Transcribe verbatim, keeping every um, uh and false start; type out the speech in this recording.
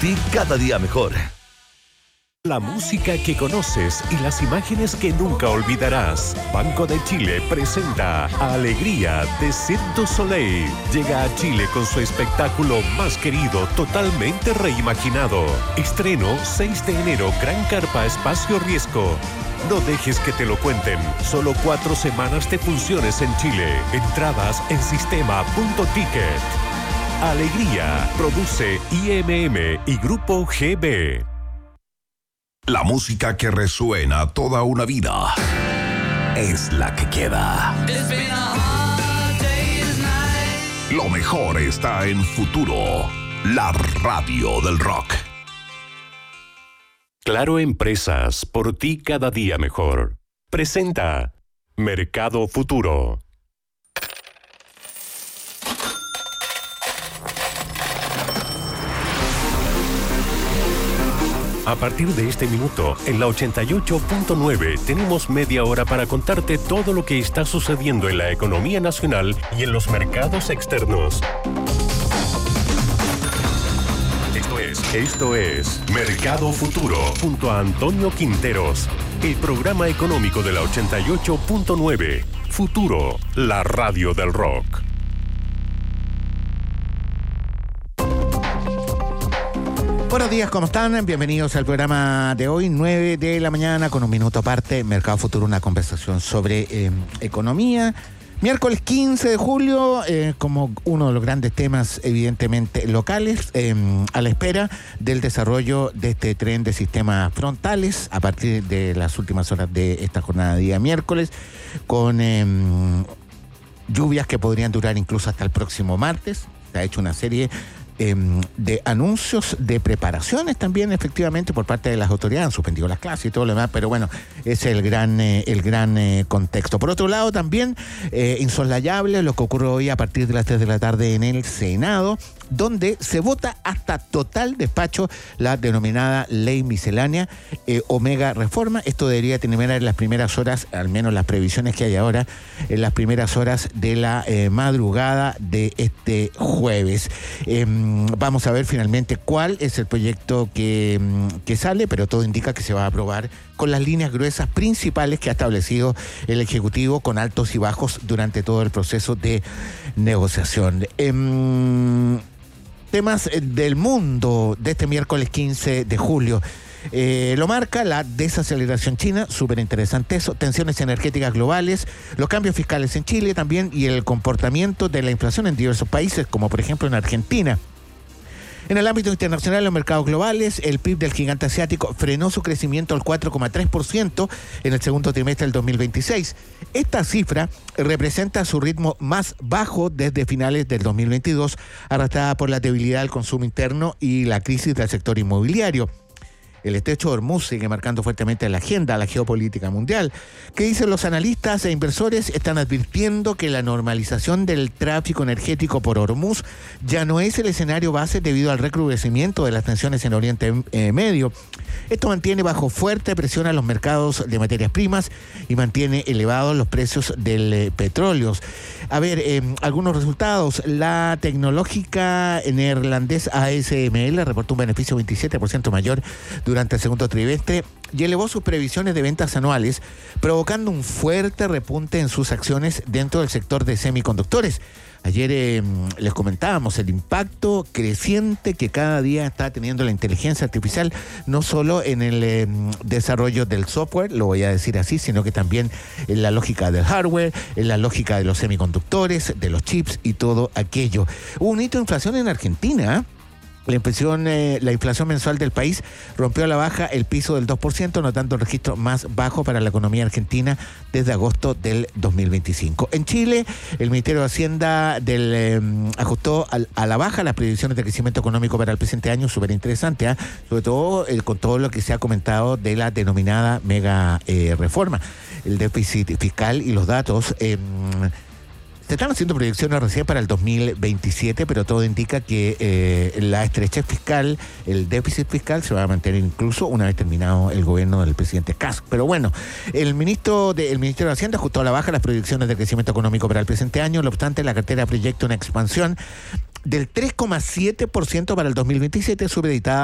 ti cada día mejor. La música que conoces y las imágenes que nunca olvidarás. Banco de Chile presenta Alegría de Cirque du Soleil. Llega a Chile con su espectáculo más querido, totalmente reimaginado. Estreno seis de enero, Gran Carpa Espacio Riesgo. No dejes que te lo cuenten. Solo cuatro semanas de funciones en Chile. Entradas en sistema punto ticket. Alegría. Produce I M M y Grupo G B. La música que resuena toda una vida es la que queda. Lo mejor está en Futuro, la radio del rock. Claro Empresas, por ti cada día mejor. Presenta Mercado Futuro. A partir de este minuto, en la ochenta y ocho punto nueve, tenemos media hora para contarte todo lo que está sucediendo en la economía nacional y en los mercados externos. Esto es, esto es Mercado Futuro, junto a Antonio Quinteros, el programa económico de la ochenta y ocho punto nueve. Futuro, la radio del rock. Buenos días, ¿cómo están? Bienvenidos al programa de hoy, nueve de la mañana, con un minuto aparte, Mercado Futuro, una conversación sobre eh, economía. Miércoles quince de julio, eh, como uno de los grandes temas evidentemente locales, eh, a la espera del desarrollo de este tren de sistemas frontales a partir de las últimas horas de esta jornada de día miércoles, con eh, lluvias que podrían durar incluso hasta el próximo martes. Se ha hecho una serie Eh, de anuncios de preparaciones también efectivamente por parte de las autoridades. Han suspendido las clases y todo lo demás, pero bueno, ese es el gran eh, el gran eh, contexto. Por otro lado también eh, insoslayable lo que ocurre hoy a partir de las tres de la tarde en el Senado, donde se vota hasta total despacho la denominada ley miscelánea eh, Omega Reforma. Esto debería terminar en las primeras horas, al menos las previsiones que hay ahora, en las primeras horas de la eh, madrugada de este jueves. Eh, vamos a ver finalmente cuál es el proyecto que, que sale, pero todo indica que se va a aprobar con las líneas gruesas principales que ha establecido el Ejecutivo, con altos y bajos durante todo el proceso de negociación. Eh, Temas del mundo de este miércoles quince de julio. Eh, lo marca la desaceleración china, súper interesante eso, tensiones energéticas globales, los cambios fiscales en Chile también y el comportamiento de la inflación en diversos países, como por ejemplo en Argentina. En el ámbito internacional, en los mercados globales, el P I B del gigante asiático frenó su crecimiento al cuatro coma tres por ciento en el segundo trimestre del dos mil veintiséis. Esta cifra representa su ritmo más bajo desde finales del dos mil veintidós, arrastrada por la debilidad del consumo interno y la crisis del sector inmobiliario. El estrecho de Hormuz sigue marcando fuertemente la agenda, la geopolítica mundial. ¿Qué dicen los analistas e inversores? Están advirtiendo que la normalización del tráfico energético por Hormuz ya no es el escenario base debido al recrudecimiento de las tensiones en Oriente eh, Medio. Esto mantiene bajo fuerte presión a los mercados de materias primas y mantiene elevados los precios del eh, petróleo. A ver, eh, algunos resultados. La tecnológica neerlandesa A S M L reportó un beneficio veintisiete por ciento mayor durante el segundo trimestre y elevó sus previsiones de ventas anuales, provocando un fuerte repunte en sus acciones dentro del sector de semiconductores. Ayer eh, les comentábamos el impacto creciente que cada día está teniendo la inteligencia artificial, no solo en el eh, desarrollo del software, lo voy a decir así, sino que también en la lógica del hardware, en la lógica de los semiconductores, de los chips y todo aquello. Hubo un hito de inflación en Argentina, ¿eh? La inflación, eh, la inflación mensual del país rompió a la baja el piso del dos por ciento, anotando el registro más bajo para la economía argentina desde agosto del dos mil veinticinco. En Chile, el Ministerio de Hacienda del, eh, ajustó al, a la baja las previsiones de crecimiento económico para el presente año, súper interesante, ¿eh? sobre todo eh, con todo lo que se ha comentado de la denominada mega eh, reforma, el déficit fiscal y los datos. Eh, Se están haciendo proyecciones recién para el dos mil veintisiete, pero todo indica que eh, la estrechez fiscal, el déficit fiscal, se va a mantener incluso una vez terminado el gobierno del presidente Kast. Pero bueno, el ministro de, el Ministerio de Hacienda ajustó a la baja las proyecciones de crecimiento económico para el presente año. No obstante, la cartera proyecta una expansión del tres coma siete por ciento para el dos mil veintisiete, supeditada